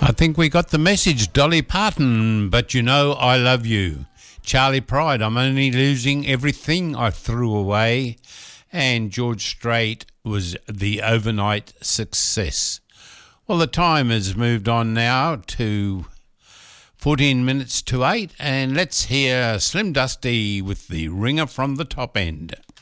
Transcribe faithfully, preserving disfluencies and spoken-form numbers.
I think we got the message. Dolly Parton, But You Know I Love You. Charlie Pride, I'm Only Losing Everything I Threw Away. And George Strait was The Overnight Success. Well, the time has moved on now to fourteen minutes to eight, and let's hear Slim Dusty with The Ringer from the Top End.